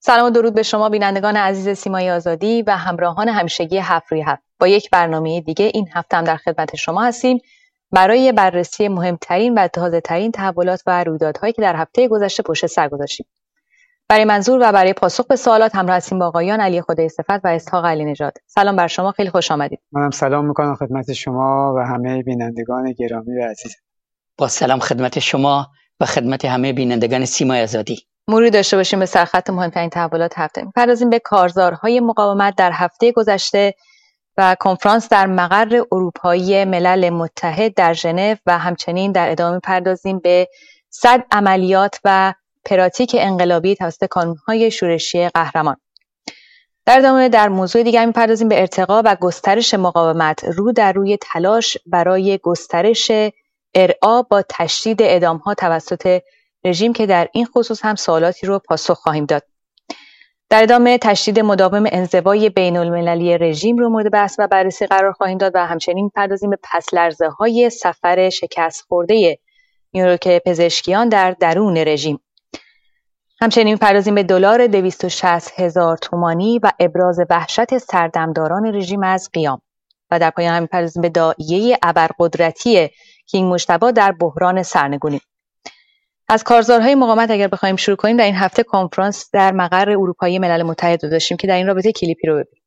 سلام و درود به شما بینندگان عزیز سیمای آزادی و همراهان همیشگی 7 روی 7. با یک برنامه دیگه این هفته هم در خدمت شما هستیم برای بررسی مهمترین و تازه‌ترین تحولات و رویدادهایی که در هفته گذشته پشت سر گذاشتیم. برای منظور و برای پاسخ به سوالات همراه هستیم با آقایان علی خدایی‌صفت و اسحاق علی نژاد. سلام بر شما، خیلی خوش آمدید. منم سلام میکنم خدمت شما و همه بینندگان گرامی و عزیز. با سلام خدمت شما و خدمت همه بینندگان سیمای آزادی. مرور داشته باشیم به سرخط مهمترین تحولات هفته. می‌پردازیم به کارزارهای مقاومت در هفته گذشته و کنفرانس در مقر اروپایی ملل متحد در ژنو و همچنین در ادامه می‌پردازیم به 100 عملیات و پراتیک انقلابی توسط کانون‌های شورشی قهرمان. در ادامه در موضوع دیگر می‌پردازیم به ارتقا و گسترش مقاومت رو در روی تلاش برای گسترش ارعا با تشدید اعدام‌ها توسط رژیم که در این خصوص هم سوالاتی رو پاسخ خواهیم داد. در ادامه تشدید مداوم انزوای بین‌المللی رژیم رو مورد بحث و بررسی قرار خواهیم داد و همچنین می‌پردازیم به پس‌لرزه‌های سفر شکست خورده نیروی پزشکیان در درون رژیم. همچنین می‌پردازیم به دلار 260,000 تومانی و ابراز وحشت سردمداران رژیم از قیام و در پایان هم می‌پردازیم به داعیه ابرقدرتی کینگ مجتبی در بحران سرنگونی. از کارزارهای مقاومت اگر بخوایم شروع کنیم، در این هفته کنفرانس در مقر اروپایی ملل متحد رو داشتیم که در این رابطه کلیپی رو ببینیم.